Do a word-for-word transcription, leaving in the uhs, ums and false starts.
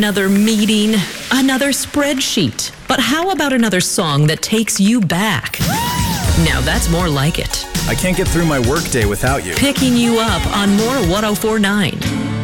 Another meeting, another spreadsheet. But how about another song that takes you back? Now that's more like it. I can't get through my workday without you. Picking you up on more one oh four point nine.